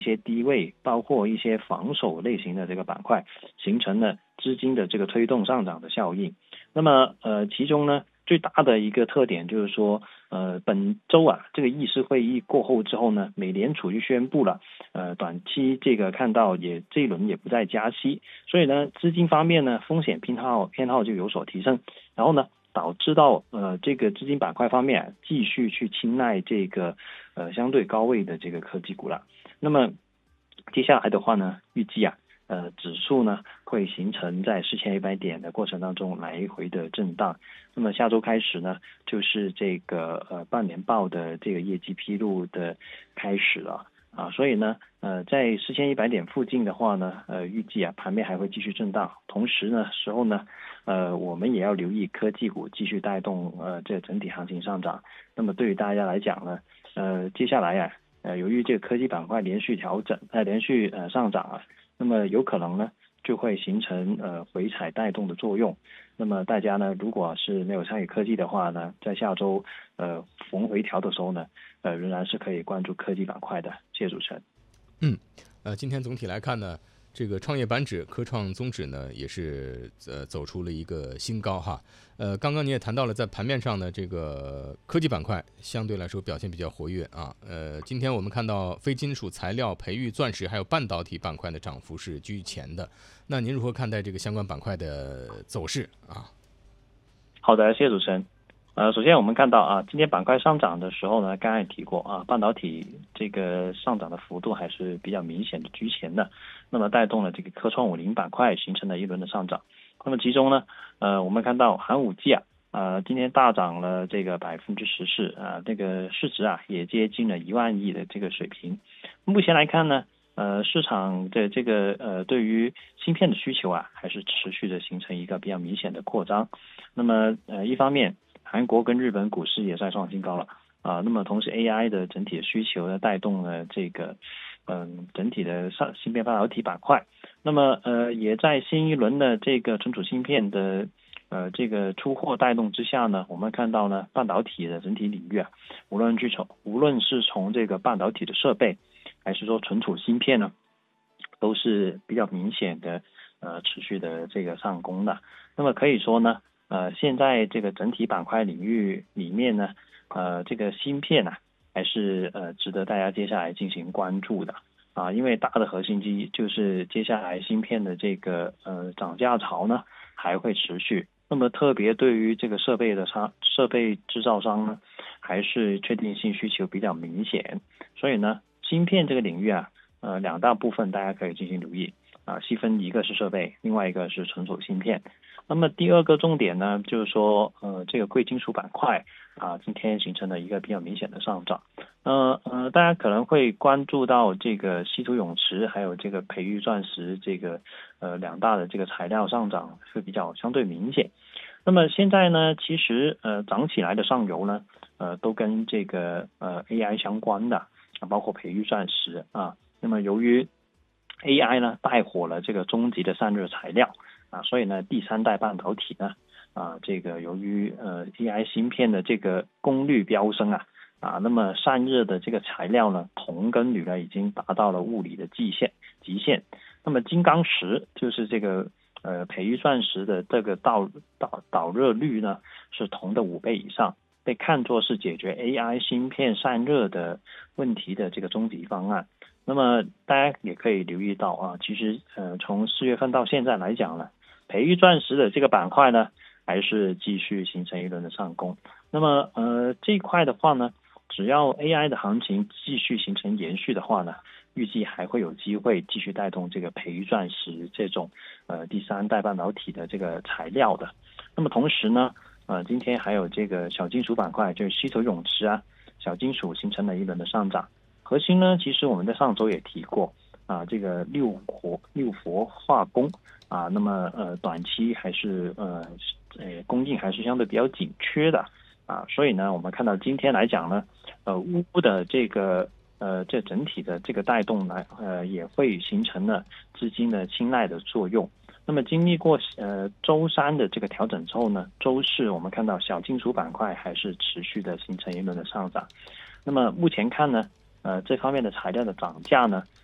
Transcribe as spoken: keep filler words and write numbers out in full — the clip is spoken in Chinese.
一些低位，包括一些防守类型的这个板块，形成了资金的这个推动上涨的效应。那么呃，其中呢最大的一个特点就是说，呃，本周啊这个议事会议过后之后呢，美联储就宣布了，呃，短期这个看到也这一轮也不再加息，所以呢，资金方面呢风险偏好偏好就有所提升，然后呢。导致到呃这个资金板块方面、啊、继续去青睐这个呃相对高位的这个科技股了。那么接下来的话呢，预计啊呃指数呢会形成在四千一百点的过程当中来回的震荡。那么下周开始呢，就是这个呃半年报的这个业绩披露的开始了。啊，所以呢，呃，在四千一百点附近的话呢，呃，预计啊，盘面还会继续震荡。同时呢，时候呢，呃，我们也要留意科技股继续带动呃这整体行情上涨。那么对于大家来讲呢，呃，接下来啊，呃，由于这个科技板块连续调整，呃，连续呃上涨啊，那么有可能呢就会形成呃回踩带动的作用。那么大家呢，如果是没有参与科技的话呢，在下周呃逢回调的时候呢，呃仍然是可以关注科技板块的。谢谢主持人。 嗯，呃，今天总体来看呢，这个创业板指、科创综指呢也是呃走出了一个新高哈。呃，刚刚你也谈到了，在盘面上呢，这个科技板块相对来说表现比较活跃啊。呃，今天我们看到非金属材料、培育、钻石还有半导体板块的涨幅是居前的。那您如何看待这个相关板块的走势啊？ 好的，谢谢主持人。呃，首先我们看到啊，今天板块上涨的时候呢，刚才也提过啊，半导体这个上涨的幅度还是比较明显的居前的，那么带动了这个科创五零板块形成了一轮的上涨。那么其中呢，呃，我们看到寒武纪啊，呃，今天大涨了这个百分之十四啊，这个市值啊也接近了一万亿的这个水平。目前来看呢，呃，市场的这个呃对于芯片的需求啊，还是持续的形成一个比较明显的扩张。那么呃，一方面韩国跟日本股市也在创新高了啊，那么同时 A I 的整体的需求呢，带动了这个嗯、呃、整体的上芯片半导体板块。那么呃也在新一轮的这个存储芯片的呃这个出货带动之下呢，我们看到呢半导体的整体领域啊，无论去从无论是从这个半导体的设备，还是说存储芯片呢，都是比较明显的呃持续的这个上攻的。那么可以说呢。呃，现在这个整体板块领域里面呢，呃，这个芯片呢、啊，还是呃值得大家接下来进行关注的啊，因为大的核心机就是接下来芯片的这个呃涨价潮呢还会持续。那么特别对于这个设备的商设备制造商呢，还是确定性需求比较明显，所以呢，芯片这个领域啊，呃两大部分大家可以进行留意啊，细分一个是设备，另外一个是存储芯片。那么第二个重点呢，就是说，呃，这个贵金属板块啊，今天形成了一个比较明显的上涨。呃呃，大家可能会关注到这个稀土永磁还有这个培育钻石这个呃两大的这个材料上涨是比较相对明显。那么现在呢，其实呃涨起来的上游呢，呃都跟这个呃 A I 相关的，包括培育钻石啊。那么由于 A I 呢带火了这个终极的散热材料。啊，所以呢，第三代半导体呢，啊，这个由于呃 A I 芯片的这个功率飙升啊，啊，那么散热的这个材料呢，铜跟铝呢已经达到了物理的极限极限。那么金刚石就是这个呃培育钻石的这个导导导热率呢是铜的五倍以上，被看作是解决 A I 芯片散热的问题的这个终极方案。那么大家也可以留意到啊，其实呃从四月份到现在来讲呢。培育钻石的这个板块呢，还是继续形成一轮的上攻。那么呃这一块的话呢，只要 A I 的行情继续形成延续的话呢，预计还会有机会继续带动这个培育钻石这种呃第三代半导体的这个材料的。那么同时呢，呃今天还有这个小金属板块，就是稀土永磁啊，小金属形成了一轮的上涨。核心呢，其实我们在上周也提过啊，这个六活六氟化工。啊，那么呃，短期还是呃呃供应还是相对比较紧缺的啊，所以呢，我们看到今天来讲呢，呃，乌的这个呃这整体的这个带动呢，呃也会形成了资金的青睐的作用。那么经历过呃周三的这个调整之后呢，周四我们看到小金属板块还是持续的形成一轮的上涨。那么目前看呢，呃这方面的材料的涨价呢，